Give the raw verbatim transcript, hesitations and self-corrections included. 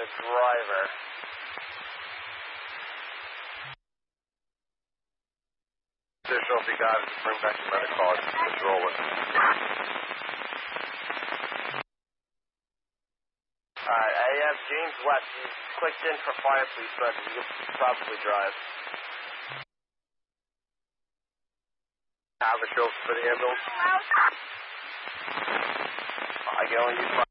the driver. Additional, if you got it, bring back your medical call. Just roll it. Alright, A F James West, he's clicked in for fire police presence. You can probably drive. Have a chauffeur for the ambulance. I can only use my